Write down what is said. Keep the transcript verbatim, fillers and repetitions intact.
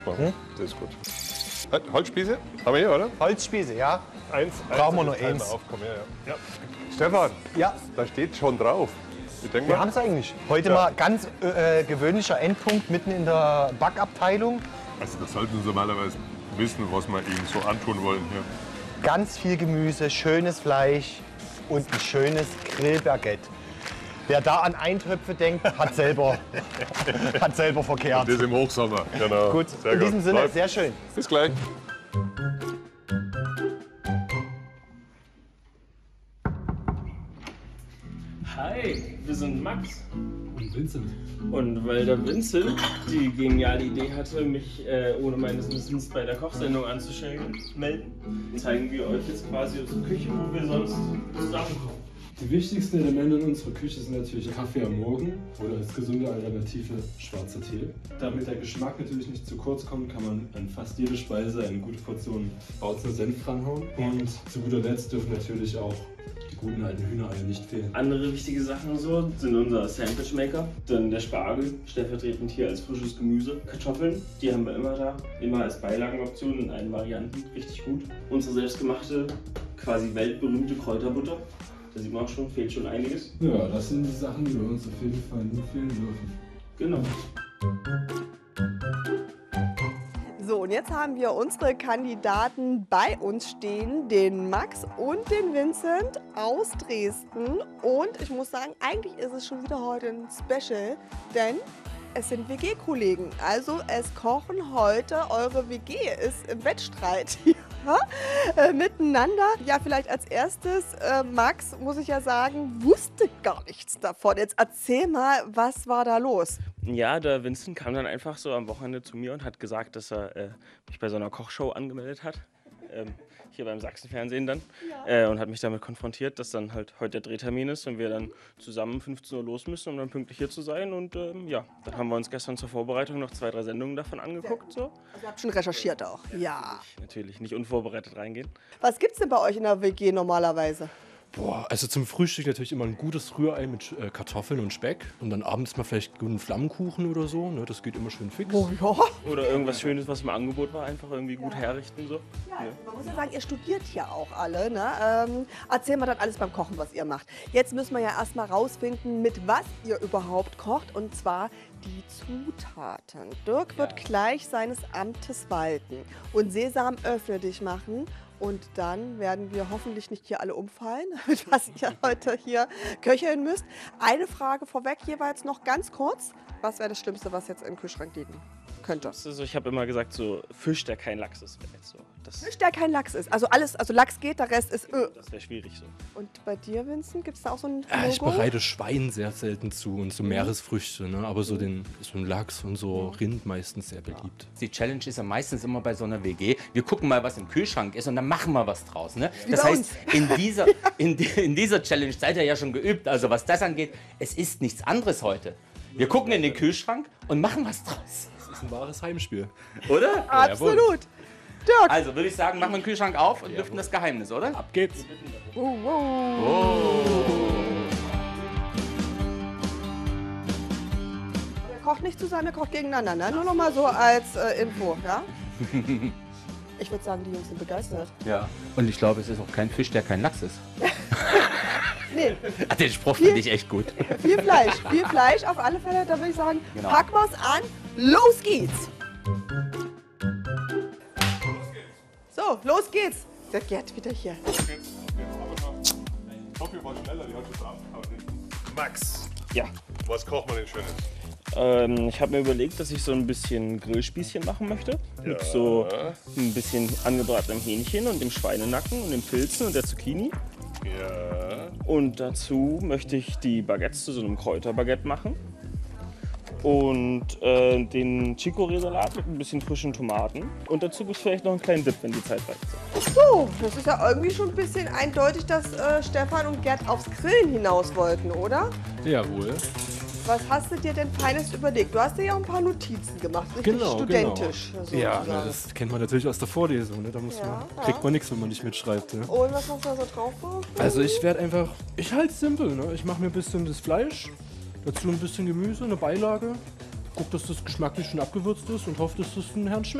Mhm. Das ist gut. Holzspieße? Haben wir hier, oder? Holzspieße, ja. Eins. Brauchen wir eins, nur das eins. Aufkommen. Ja, ja. Ja. Stefan, Ja. da steht schon drauf. Ich denk Wir mal, haben es eigentlich. Heute Ja. mal ganz äh, gewöhnlicher Endpunkt mitten in der Backabteilung. also das sollten Sie normalerweise wissen, was wir Ihnen so antun wollen hier. Ganz viel Gemüse, schönes Fleisch und ein schönes Grillbaguette. Wer da an Eintöpfe denkt, hat selber, hat selber verkehrt. Das im Hochsommer. Genau. Gut, Sehr in gut. diesem Sinne, Läuft. sehr schön. Bis gleich. Hi, wir sind Max. Und Vincent. Und weil der Vincent die geniale Idee hatte, mich äh, ohne meines Wissens bei der Kochsendung anzustellen, melden, zeigen wir euch jetzt quasi unsere Küche, wo wir sonst zusammen kochen. Die wichtigsten Elemente in unserer Küche sind natürlich Kaffee am Morgen oder als gesunde Alternative schwarzer Tee. Damit der Geschmack natürlich nicht zu kurz kommt, kann man an fast jede Speise eine gute Portion Bautzner Senf ranhauen. Und zu guter Letzt dürfen natürlich auch die guten alten Hühnereier nicht fehlen. Andere wichtige Sachen so sind unser Sandwich Maker, dann der Spargel, stellvertretend hier als frisches Gemüse, Kartoffeln, die haben wir immer da, immer als Beilagenoption in allen Varianten, richtig gut. Unsere selbstgemachte, quasi weltberühmte Kräuterbutter. Da sieht man auch schon, fehlt schon einiges. Ja, das sind die Sachen, die bei uns auf jeden Fall nie fehlen dürfen. Genau. So, und jetzt haben wir unsere Kandidaten bei uns stehen, den Max und den Vincent aus Dresden. Und ich muss sagen, eigentlich ist es schon wieder heute ein Special, denn es sind W G-Kollegen. Also es kochen heute, eure W G ist im Wettstreit hier äh, miteinander. Ja, vielleicht als erstes, äh, Max, muss ich ja sagen, wusste gar nichts davon. Jetzt erzähl mal, was war da los? Ja, der Vincent kam dann einfach so am Wochenende zu mir und hat gesagt, dass er äh, mich bei so einer Kochshow angemeldet hat. Ähm, hier beim Sachsenfernsehen dann. Ja. Äh, und hat mich damit konfrontiert, dass dann halt heute der Drehtermin ist und wir dann zusammen um fünfzehn Uhr los müssen, um dann pünktlich hier zu sein. Und ähm, ja, dann haben wir uns gestern zur Vorbereitung noch zwei, drei Sendungen davon angeguckt. So. Also ihr habt schon recherchiert auch. Ja. Natürlich nicht unvorbereitet reingehen. Was gibt's denn bei euch in der W G normalerweise? Boah, also zum Frühstück natürlich immer ein gutes Rührei mit äh, Kartoffeln und Speck. Und dann abends mal vielleicht einen Flammkuchen oder so. Ne? Das geht immer schön fix. Oh ja. Oder irgendwas Schönes, was im Angebot war, einfach irgendwie gut Ja. herrichten. So. Ja, man muss ja sagen, ihr studiert ja auch alle. Ne? Ähm, erzähl mal dann alles beim Kochen, was ihr macht. Jetzt müssen wir ja erstmal rausfinden, mit was ihr überhaupt kocht. Und zwar die Zutaten. Dirk wird gleich seines Amtes walten und Sesam öffne dich machen. Und dann werden wir hoffentlich nicht hier alle umfallen, mit was ihr heute hier köcheln müsst. Eine Frage vorweg, jeweils noch ganz kurz. Was wäre das Schlimmste, was jetzt im Kühlschrank liegen könnte? Also ich habe immer gesagt, so Fisch, der kein Lachs ist. Wäre jetzt so. Das, Fisch, der kein Lachs ist. Also alles, also Lachs geht, der Rest ist Ö. das wäre schwierig so. Und bei dir, Vincent, gibt es da auch so ein Ja, ich Logo? bereite Schwein sehr selten zu und so Meeresfrüchte. Ne? Aber so den so ein Lachs und so Rind meistens sehr beliebt. Die Challenge ist ja meistens immer bei so einer W G. Wir gucken mal, was im Kühlschrank ist und dann machen wir was draus. Ne? Das bei heißt, in dieser, in, die, in dieser Challenge seid ihr ja schon geübt. Also was das angeht, es ist nichts anderes heute. Wir gucken in den Kühlschrank und machen was draus. Das ist ein wahres Heimspiel. Oder? Absolut. Dirk. Also würde ich sagen, machen wir den Kühlschrank auf und lüften das Geheimnis, oder? Ab geht's. Oh, wow. Er kocht nicht zusammen, er kocht gegeneinander. Ne? Nur noch mal so als äh, Info. Ja? Ich würde sagen, die Jungs sind begeistert. Ja. Und ich glaube, es ist auch kein Fisch, der kein Lachs ist. Nee, Ach, den Spruch finde ich echt gut. viel Fleisch. Viel Fleisch auf alle Fälle. Da würde ich sagen, Genau. packen wir es an. Los geht's. So, los geht's. Der Gerd wieder hier. Sophie war schneller, die hat schon ab. Max, Ja. was kocht man denn Schönes? Ähm, ich habe mir überlegt, dass ich so ein bisschen Grillspießchen machen möchte. Mit so ein bisschen angebratenem Hähnchen und dem Schweinenacken und den Pilzen und der Zucchini. Ja. Und dazu möchte ich die Baguettes zu so einem Kräuterbaguette machen. Und äh, den Chicorée-Salat mit ein bisschen frischen Tomaten. Und dazu gibt es vielleicht noch einen kleinen Dip, wenn die Zeit reicht. So, das ist ja irgendwie schon ein bisschen eindeutig, dass äh, Stefan und Gerd aufs Grillen hinaus wollten, oder? Jawohl. Was hast du dir denn Feines überlegt? Du hast dir ja auch ein paar Notizen gemacht, richtig Genau, studentisch. genau. sozusagen. Ja, na, das kennt man natürlich aus der Vorlesung. Ne? Da muss Ja, man, ja. kriegt man nichts, wenn man nicht mitschreibt. Ne? Und was hast du da so drauf? Also ich werde einfach, ich halte es simpel. Ne? Ich mache mir ein bisschen das Fleisch, dazu ein bisschen Gemüse, eine Beilage gucke, dass das geschmacklich schon abgewürzt ist und hoffe, dass das den Herrn schmeckt.